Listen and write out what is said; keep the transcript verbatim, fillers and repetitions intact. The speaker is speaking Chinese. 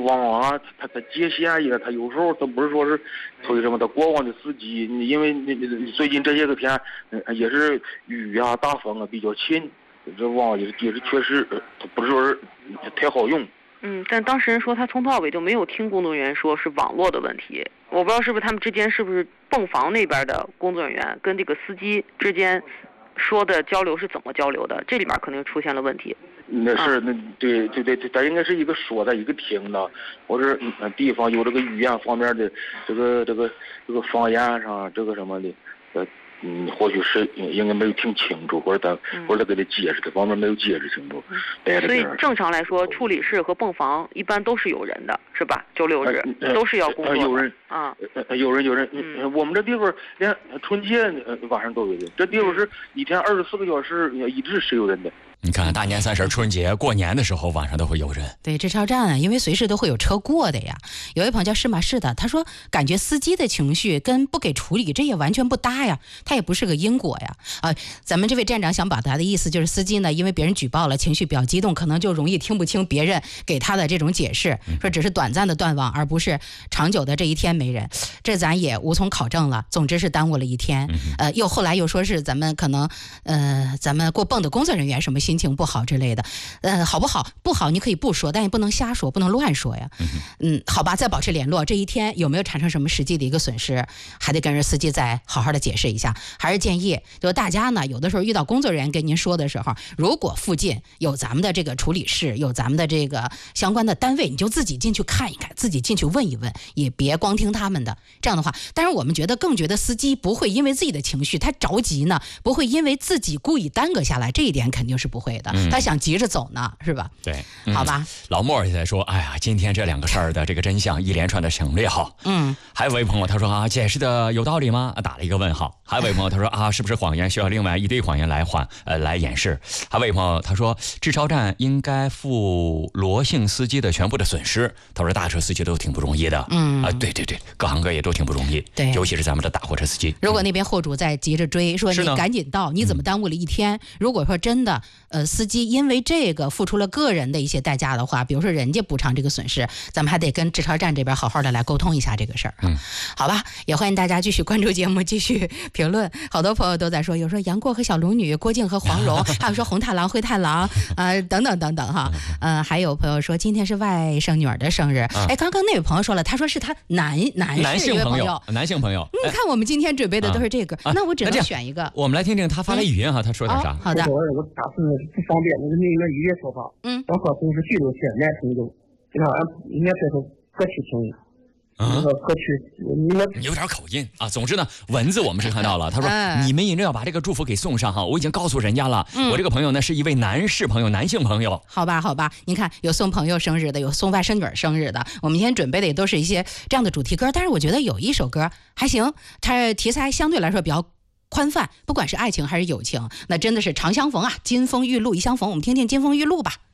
往往啊，他他界限呀，他有时候他不是说是推什么的过往的司机，因为你你最近这些个天，嗯，也是雨啊、大风啊比较勤，这往往也是也是确实，他不是说是太好用。 嗯，但当事人说他从头到尾就没有听工作人员说是网络的问题，我不知道是不是他们之间是不是泵房那边的工作人员跟这个司机之间说的交流是怎么交流的，这里面可能出现了问题。 那是那对对对对，他应该是一个说的，一个听的，或者嗯地方有这个语言方面的这个这个这个方言上这个什么的，呃。嗯，或许是应该没有听清楚，或者他、嗯、或者他给他解释，这方面没有解释清楚。 嗯、所以正常来说，处理室和泵房一般都是有人的，是吧？周六日、呃、都是要工作的。 呃、有人啊、 呃，有人有人。嗯，我们这地方连春节呃晚上都有人，这地方是一天二十四个小时一直是有人的。 你看大年三十春节过年的时候晚上都会有人。 对，这超站啊，因为随时都会有车过的呀。有一朋友叫是马是的，他说感觉司机的情绪跟不给处理这也完全不搭呀，他也不是个因果呀。啊，咱们这位站长想表达的意思就是司机呢，因为别人举报了，情绪比较激动，可能就容易听不清别人给他的这种解释，说只是短暂的断网，而不是长久的这一天没人，这咱也无从考证了。总之是耽误了一天。呃，又后来又说是咱们可能呃咱们过泵的工作人员什么心情不好之类的，呃，好不好？不好，你可以不说，但也不能瞎说，不能乱说呀。嗯，好吧，再保持联络。这一天有没有产生什么实际的一个损失，还得跟人司机再好好的解释一下。还是建议，就大家呢，有的时候遇到工作人员跟您说的时候，如果附近有咱们的这个处理室，有咱们的这个相关的单位，你就自己进去看一看，自己进去问一问，也别光听他们的。这样的话，但是我们觉得更觉得司机不会因为自己的情绪，他着急呢，不会因为自己故意耽搁下来，这一点肯定是不会的。他想急着走呢，是吧？ 对， 嗯、好吧。 老莫也在说，哎呀，今天这两个事儿的这个真相一连串的省略号。 嗯， 还有位朋友他说啊，解释的有道理吗？打了一个问号。还有位朋友他说啊，是不是谎言需要另外一堆谎言来缓呃来掩饰？还有位朋友他说，至超站应该负罗姓司机的全部的损失。他说大车司机都挺不容易的。 嗯啊，对对对，各行各业都挺不容易。 对， 尤其是咱们的大货车司机。 如果那边货主在急着追，说你赶紧到，你怎么耽误了一天？如果说真的呃司机因为这个付出了个人的一些代价的话，比如说人家补偿这个损失，咱们还得跟至超站这边好好的来沟通一下这个事儿。 嗯， 好吧，也欢迎大家继续关注节目，继续评论。好多朋友都在说，有说杨过和小龙女、郭靖和黄蓉，还有说红太狼、灰太狼，呃，等等等等哈。呃，还有朋友说今天是外甥女儿的生日。哎、嗯，刚刚那位朋友说了，他说是他男男男性朋友，男性朋友。 你看我们今天准备的都是这个，啊、那我只能选一个。 我们来听听他发来语音哈，他说点啥？ 哦、好的。 我我打算不方便，那个那个语言说法。 嗯。 刚好从是徐州县南通州，这个俺应该说是各区听的。 啊， 各区你们有点口音啊。总之呢，文字我们是看到了。他说：“ 嗯、 你们一定要把这个祝福给送上哈，我已经告诉人家了。 嗯、 我这个朋友呢是一位男士朋友，男性朋友。 好吧，好吧，你看有送朋友生日的，有送外甥女儿生日的。我们今天准备的也都是一些这样的主题歌，但是我觉得有一首歌还行，它题材相对来说比较宽泛，不管是爱情还是友情，那真的是常相逢啊，金风玉露一相逢。我们听听金风玉露吧。